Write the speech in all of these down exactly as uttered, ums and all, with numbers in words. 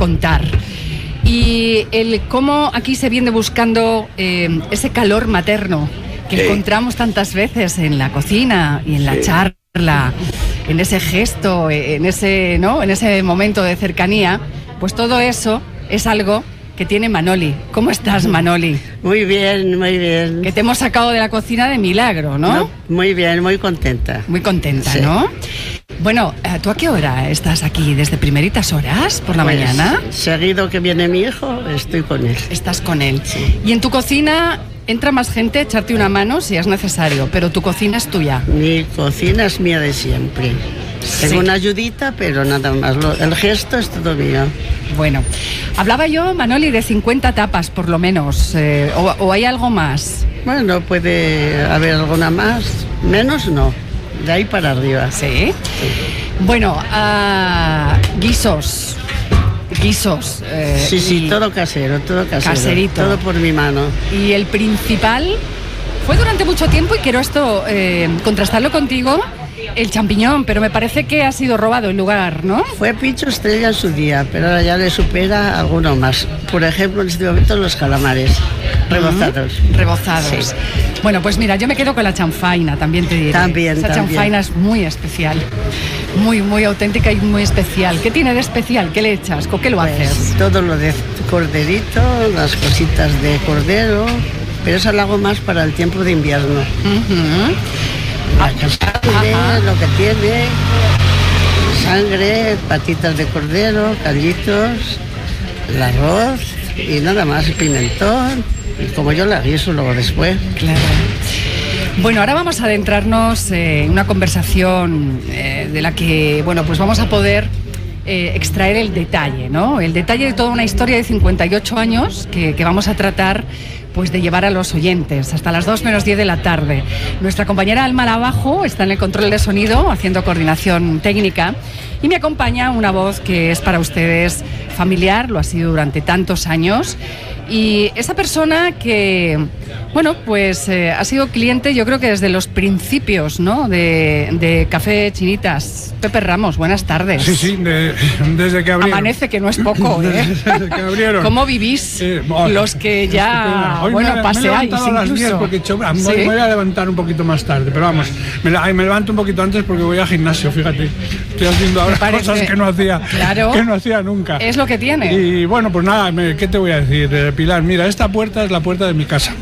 contar. Y el cómo aquí se viene buscando eh, ese calor materno que sí. encontramos tantas veces en la cocina y en la sí. charla, en ese gesto, en ese, ¿no? en ese momento de cercanía, pues todo eso es algo que tiene Manoli. ¿Cómo estás, Manoli? Muy bien, muy bien. Que te hemos sacado de la cocina de milagro, ¿no? no muy bien, muy contenta. Muy contenta, sí. ¿no? Bueno, ¿tú a qué hora estás aquí? ¿Desde primeritas horas por la pues, mañana? Seguido que viene mi hijo, estoy con él. Estás con él. Sí. Y en tu cocina entra más gente a echarte una mano si es necesario, pero tu cocina es tuya. Mi cocina es mía de siempre. Tengo sí. una ayudita, pero nada más. Lo, el gesto es todo mío. Bueno, hablaba yo, Manoli, de cincuenta tapas por lo menos, eh, o, o hay algo más. Bueno, puede haber alguna más, menos no, de ahí para arriba. ¿Sí? Sí. Bueno, uh, guisos, guisos. Eh, sí, sí, todo casero, todo casero. Caserito. Todo por mi mano. Y el principal fue durante mucho tiempo, y quiero esto eh, contrastarlo contigo, el champiñón, pero me parece que ha sido robado el lugar, ¿no? Fue Picho Estrella en su día, pero ahora ya le supera alguno más. Por ejemplo, en este momento los calamares, rebozados. Uh-huh. Rebozados. Sí. Bueno, pues mira, yo me quedo con la chanfaina, también te diré. También, Esa también. chanfaina es muy especial, muy, muy auténtica y muy especial. ¿Qué tiene de especial? ¿Qué le echas? ¿Con qué lo pues, haces? Todo lo de corderito, las cositas de cordero, pero eso lo hago más para el tiempo de invierno. Uh-huh. La carne, lo que tiene, sangre, patitas de cordero, callitos, el arroz y nada más, el pimentón, y como yo la guiso luego después. Claro. Bueno, ahora vamos a adentrarnos eh, en una conversación eh, de la que, bueno, pues vamos a poder eh, extraer el detalle, ¿no? El detalle de toda una historia de cincuenta y ocho años que, que vamos a tratar pues de llevar a los oyentes hasta las dos menos diez de la tarde. Nuestra compañera Alma Lavajo está en el control de sonido haciendo coordinación técnica y me acompaña una voz que es para ustedes familiar, lo ha sido durante tantos años, y esa persona que, bueno, pues eh, ha sido cliente, yo creo que desde los principios, ¿no?, de, de Café Chinitas. Pepe Ramos, buenas tardes. Sí, sí, de, desde que abrieron. Amanece, que no es poco, ¿eh? Desde que abrieron. ¿Cómo vivís eh, bueno, los que ya, hoy bueno, me, paseáis me he levantado a las diez porque hecho, ¿sí? Me voy a levantar un poquito más tarde, pero vamos, me, me levanto un poquito antes porque voy al gimnasio, fíjate. Estoy haciendo ahora cosas que no hacía, claro, que no hacía nunca. Es lo que tiene. Y bueno, pues nada, me, ¿qué te voy a decir, eh, Pilar? Mira, esta puerta es la puerta de mi casa.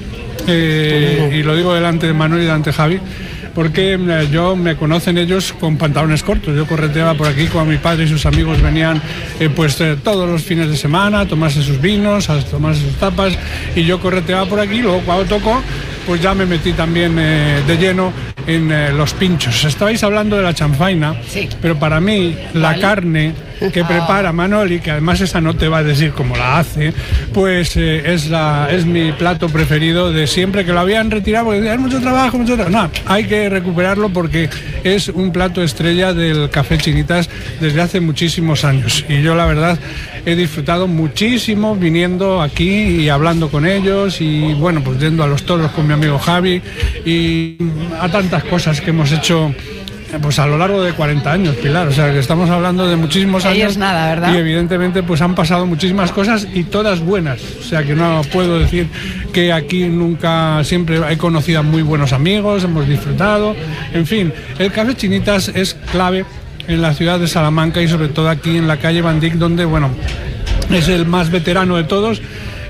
Eh, y lo digo delante de Manuel y delante de Javi, porque eh, yo me conocen ellos con pantalones cortos. Yo correteaba por aquí cuando mi padre y sus amigos venían eh, pues eh, todos los fines de semana a tomarse sus vinos, a tomarse sus tapas, y yo correteaba por aquí. Luego cuando tocó, pues ya me metí también eh, de lleno en eh, los pinchos. Estabais hablando de la chanfaina, sí. Pero para mí la vale. carne que prepara Manoli, que además esa no te va a decir cómo la hace, pues eh, es, la, es mi plato preferido de siempre, que lo habían retirado porque decían, mucho trabajo, mucho trabajo. No, hay que recuperarlo porque es un plato estrella del Café Chinitas desde hace muchísimos años, y yo la verdad he disfrutado muchísimo viniendo aquí y hablando con ellos, y bueno, pues yendo a los toros con mi amigo Javi y a tantas cosas que hemos hecho pues a lo largo de cuarenta años, Pilar, o sea que estamos hablando de muchísimos años. Ahí es nada, ¿verdad? Y evidentemente pues han pasado muchísimas cosas y todas buenas, o sea que no puedo decir que aquí nunca, siempre he conocido a muy buenos amigos, hemos disfrutado, en fin, el Café Chinitas es clave en la ciudad de Salamanca y sobre todo aquí en la calle Van Dyck, donde bueno, es el más veterano de todos.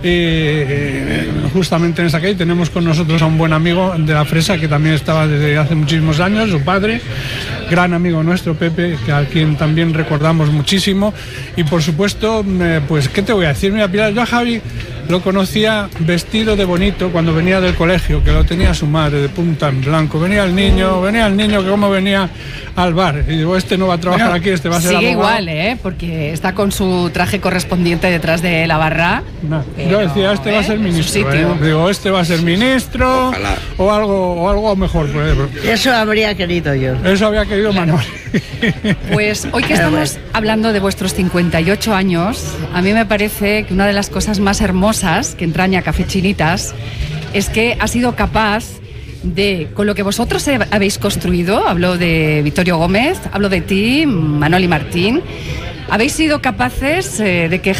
Eh, justamente en esa calle tenemos con nosotros a un buen amigo de la Fresa que también estaba desde hace muchísimos años, su padre, gran amigo nuestro, Pepe, que a quien también recordamos muchísimo. Y por supuesto, eh, pues qué te voy a decir, mira, Pilar, yo a Javi lo conocía vestido de bonito cuando venía del colegio, que lo tenía su madre de punta en blanco. Venía el niño, venía el niño que como venía al bar. Y digo, este no va a trabajar bueno, aquí, este va a ser sigue abogado. Igual, ¿eh? Porque está con su traje correspondiente detrás de la barra. No, pero, yo decía, este ¿eh? va a ser ministro. ¿eh? Digo, este va a ser ministro. Ojalá. o algo o algo mejor. Pues, eso habría querido yo. Eso había querido claro. Manuel. Pues hoy que estamos hablando de vuestros cincuenta y ocho años, a mí me parece que una de las cosas más hermosas que entraña Café Chinitas es que ha sido capaz de, con lo que vosotros habéis construido, hablo de Vittorio Gómez, hablo de ti, Manoli Martín, habéis sido capaces eh, de que